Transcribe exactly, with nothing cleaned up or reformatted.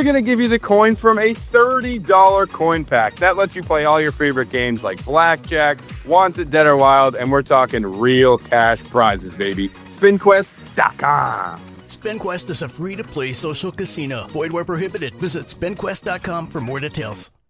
they're going to give you the coins from a thirty dollars coin pack. That lets you play all your favorite games like Blackjack, Wanted, Dead or Wild, and we're talking real cash prizes, baby. spin quest dot com. SpinQuest is a free-to-play social casino. Void where prohibited. Visit spin quest dot com for more details.